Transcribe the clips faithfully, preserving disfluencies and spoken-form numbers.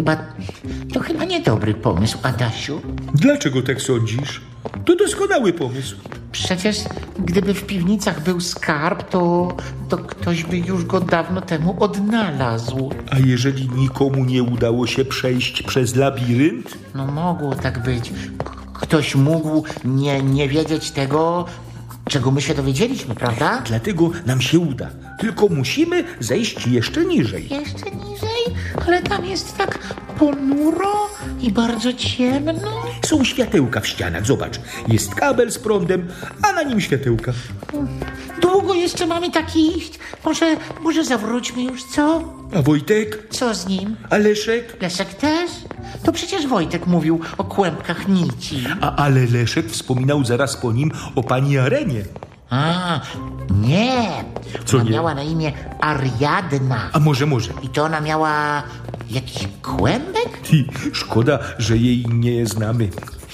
chyba, to chyba niedobry pomysł, Adasiu. Dlaczego tak sądzisz? To doskonały pomysł. Przecież gdyby w piwnicach był skarb, to, to ktoś by już go dawno temu odnalazł. A jeżeli nikomu nie udało się przejść przez labirynt? No mogło tak być. K- Ktoś mógł nie, nie wiedzieć tego, czego my się dowiedzieliśmy, prawda? Dlatego nam się uda. Tylko musimy zejść jeszcze niżej. Jeszcze niżej, ale tam jest tak ponuro i bardzo ciemno. Są światełka w ścianach, zobacz. Jest kabel z prądem, a na nim światełka. Długo jeszcze mamy tak iść? Może, może zawróćmy już, co? A Wojtek? Co z nim? A Leszek? Leszek też? To przecież Wojtek mówił o kłębkach nici. A ale Leszek wspominał zaraz po nim o pani Arenie. A, nie. Co ona nie? miała na imię Ariadna. A może, może. I to ona miała jakiś kłębek? Ty, szkoda, że jej nie znamy.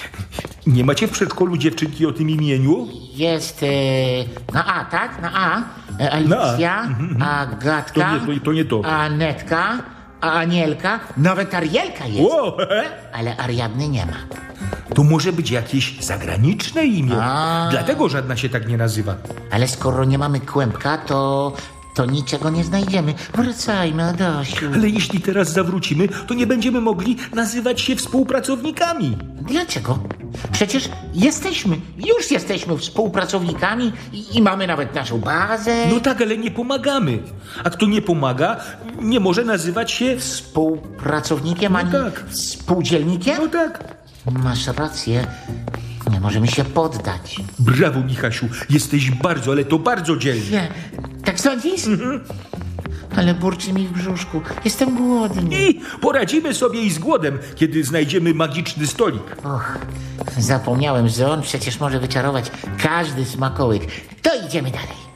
Nie macie w przedszkolu dziewczynki o tym imieniu? Jest e, na A, tak? Na A. E, Alicja, Agatka, To nie to, to nie to. Anetka, a Anielka, nawet Arielka jest. Wow. Ale Ariadny nie ma. To może być jakieś zagraniczne imię. A. Dlatego żadna się tak nie nazywa. Ale skoro nie mamy kłębka, to, to niczego nie znajdziemy. Wracajmy, Adasiu. Ale jeśli teraz zawrócimy, to nie będziemy mogli nazywać się współpracownikami. Dlaczego? Przecież jesteśmy, już jesteśmy współpracownikami i, i mamy nawet naszą bazę. No tak, ale nie pomagamy. A kto nie pomaga, nie może nazywać się... Współpracownikiem, ani tak. współdzielnikiem? No tak. Masz rację. Nie możemy się poddać. Brawo, Michasiu. Jesteś bardzo, ale to bardzo dzielny. Nie, tak sądzisz? Ale burczy mi w brzuszku. Jestem głodny. I poradzimy sobie i z głodem, kiedy znajdziemy magiczny stolik. Och, zapomniałem, że on przecież może wyczarować każdy smakołyk. To idziemy dalej.